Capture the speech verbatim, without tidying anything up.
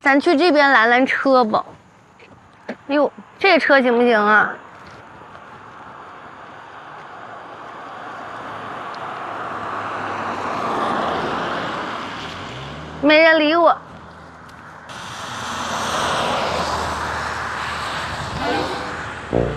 咱去这边拦拦车吧。哎呦，这车行不行啊？没人理我。